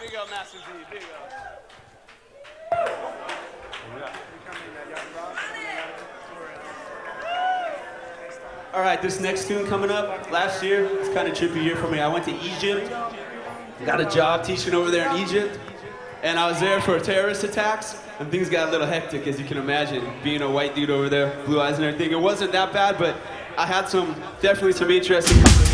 Big up, Master P. Big up. All right, this next tune coming up. Last year, it's kind of trippy year for me. I went to Egypt, got a job teaching over there in Egypt, and I was there for terrorist attacks, and things got a little hectic, as you can imagine, being a white dude over there, blue eyes and everything. It wasn't that bad, but I had definitely some interesting